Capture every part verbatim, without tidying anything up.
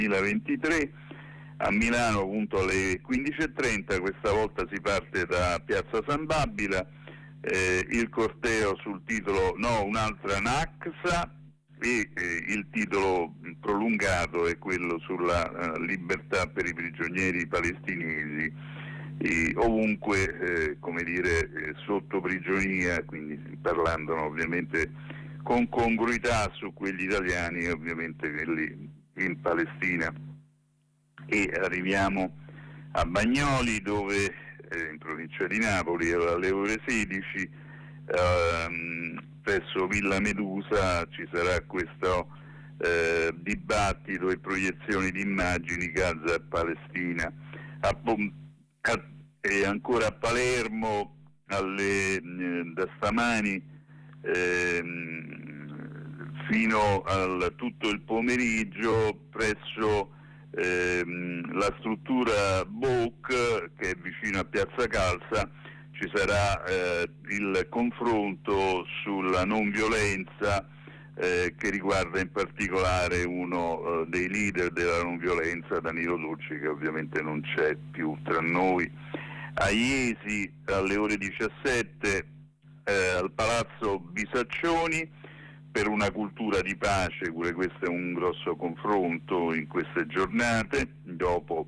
duemilaventitré. A Milano appunto alle quindici e trenta, questa volta si parte da Piazza San Babila, eh, il corteo sul titolo No, un'altra Naksa, e eh, il titolo prolungato è quello sulla uh, libertà per i prigionieri palestinesi, e ovunque eh, come dire eh, sotto prigionia, quindi parlando ovviamente con congruità su quegli italiani e ovviamente quelli in Palestina. E arriviamo a Bagnoli, dove eh, in provincia di Napoli alle ore sedici ehm, presso Villa Medusa ci sarà questo eh, dibattito e proiezioni di immagini Gaza-Palestina. A, a, e ancora a Palermo alle, eh, da stamani eh, fino a tutto il pomeriggio presso ehm, la struttura B O C, che è vicino a Piazza Calza, ci sarà eh, il confronto sulla non violenza eh, che riguarda in particolare uno eh, dei leader della non violenza, Danilo Dolci, che ovviamente non c'è più tra noi. A Iesi alle ore diciassette eh, al Palazzo Bisaccioni per una cultura di pace, pure questo è un grosso confronto in queste giornate, dopo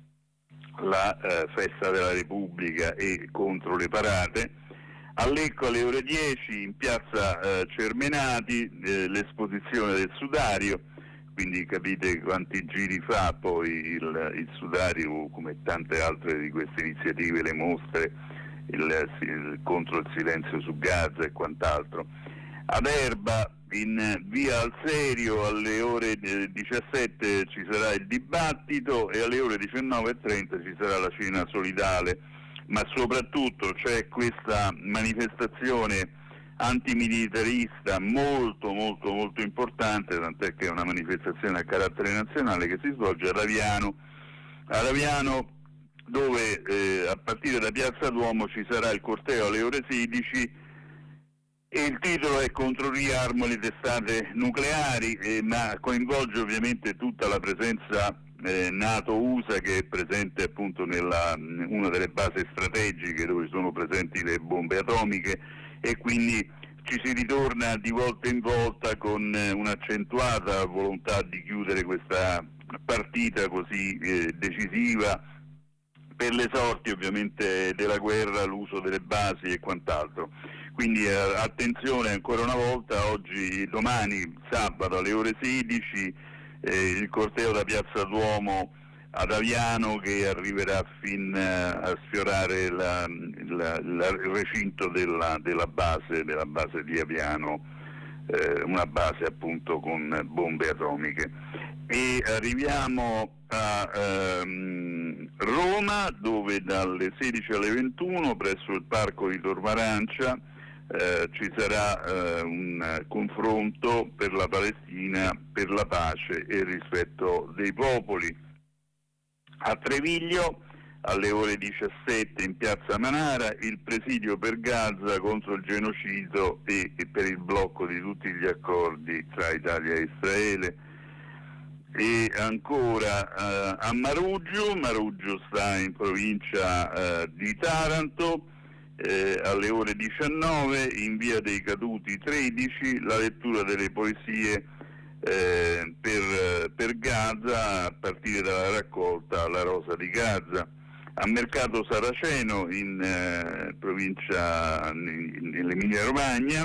la eh, festa della Repubblica e contro le parate. A Lecco alle ore dieci in piazza eh, Cermenati eh, l'esposizione del sudario, quindi capite quanti giri fa poi il, il sudario, come tante altre di queste iniziative, le mostre, il, il, contro il silenzio su Gaza e quant'altro. Ad Erba in via Alserio alle ore diciassette ci sarà il dibattito e alle ore diciannove e trenta ci sarà la cena solidale, ma soprattutto c'è questa manifestazione antimilitarista molto molto molto importante, tant'è che è una manifestazione a carattere nazionale che si svolge a Raviano, a Raviano dove eh, a partire da Piazza Duomo ci sarà il corteo alle ore sedici. E il titolo è contro riarmo le testate nucleari, eh, ma coinvolge ovviamente tutta la presenza eh, NATO-U S A che è presente appunto nella una delle basi strategiche dove sono presenti le bombe atomiche, e quindi ci si ritorna di volta in volta con eh, un'accentuata volontà di chiudere questa partita così eh, decisiva per le sorti ovviamente della guerra, l'uso delle basi e quant'altro. Quindi eh, attenzione ancora una volta, oggi, domani, sabato alle ore sedici, eh, il corteo da Piazza Duomo ad Aviano che arriverà fin eh, a sfiorare la, la, la, il recinto della, della base, della base di Aviano, eh, una base appunto con bombe atomiche. E arriviamo a ehm, Roma, dove dalle sedici alle ventuno presso il parco di Tormarancia Eh, ci sarà eh, un confronto per la Palestina, per la pace e il rispetto dei popoli. A Treviglio alle ore diciassette in piazza Manara il presidio per Gaza contro il genocidio e, e per il blocco di tutti gli accordi tra Italia e Israele. E ancora eh, a Maruggio, Maruggio sta in provincia eh, di Taranto. Eh, alle ore diciannove in via dei Caduti tredici la lettura delle poesie eh, per, per Gaza a partire dalla raccolta La Rosa di Gaza. A Mercato Saraceno in eh, provincia nell'Emilia Romagna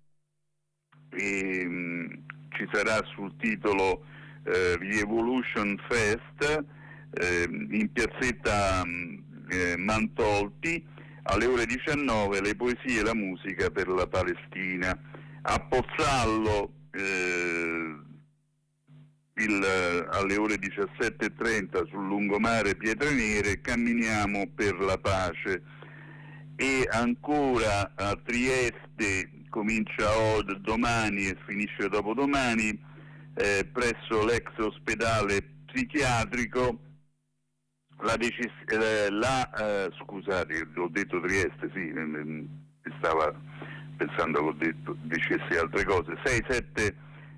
e, mh, ci sarà sul titolo eh, The Evolution Fest eh, in piazzetta mh, eh, Mantolti. Alle ore diciannove le poesie e la musica per la Palestina. A Pozzallo eh, il, alle ore diciassette e trenta sul lungomare Pietre Nere Camminiamo per la pace. E ancora a Trieste comincia oggi, domani e finisce dopodomani eh, presso l'ex ospedale psichiatrico La, decis- eh, la eh, scusate, ho detto Trieste, sì, eh, stava pensando che ho detto dicessi altre cose. sei sette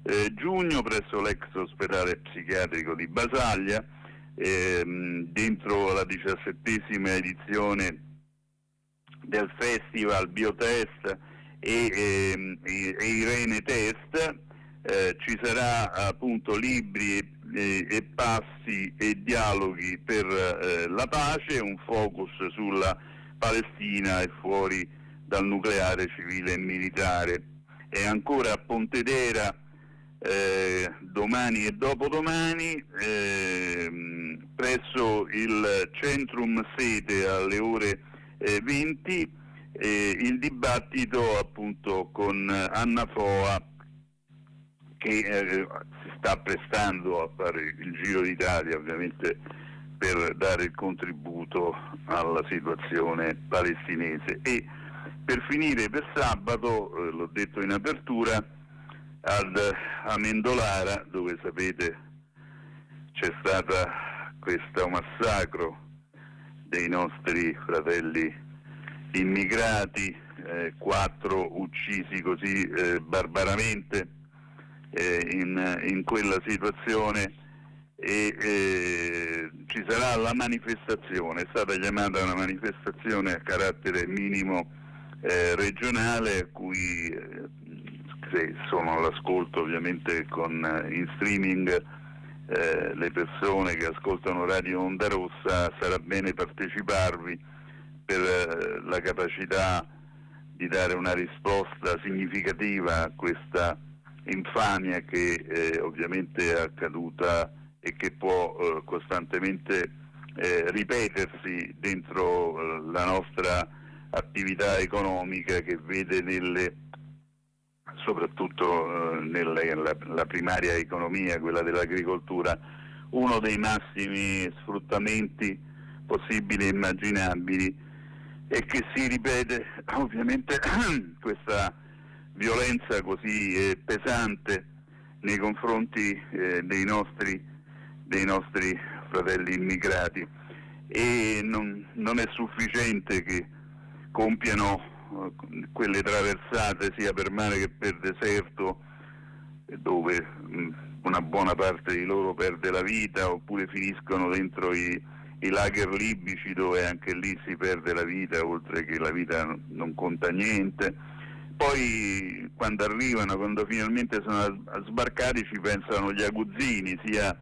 eh, giugno presso l'ex ospedale psichiatrico di Basaglia, ehm, dentro la diciassettesima edizione del festival Biotest e, ehm, e, e Irene Test. Eh, ci sarà appunto libri e, e passi e dialoghi per eh, la pace, un focus sulla Palestina e fuori dal nucleare civile e militare. E ancora a Pontedera eh, domani e dopodomani eh, presso il Centrum Sete alle ore eh, venti eh, il dibattito appunto con Anna Foa, che eh, si sta prestando a fare il Giro d'Italia ovviamente per dare il contributo alla situazione palestinese. E per finire, per sabato, eh, l'ho detto in apertura, ad Amendolara, dove sapete c'è stato questo massacro dei nostri fratelli immigrati, eh, quattro uccisi così eh, barbaramente eh, in, in quella situazione, e eh, ci sarà la manifestazione, è stata chiamata una manifestazione a carattere minimo eh, regionale, a cui eh, se sono all'ascolto ovviamente con eh, in streaming eh, le persone che ascoltano Radio Onda Rossa, sarà bene parteciparvi per eh, la capacità di dare una risposta significativa a questa infamia che eh, ovviamente è accaduta e che può eh, costantemente eh, ripetersi dentro eh, la nostra attività economica, che vede nelle, soprattutto eh, nella la primaria economia, quella dell'agricoltura, uno dei massimi sfruttamenti possibili e immaginabili, e che si ripete ovviamente questa violenza così eh, pesante nei confronti eh, dei nostri dei nostri fratelli immigrati. E non, non è sufficiente che compiano eh, quelle traversate sia per mare che per deserto, dove mh, una buona parte di loro perde la vita, oppure finiscono dentro i, i lager libici, dove anche lì si perde la vita, oltre che la vita non, non conta niente. Poi quando arrivano, quando finalmente sono sbarcati, ci pensano gli aguzzini, sia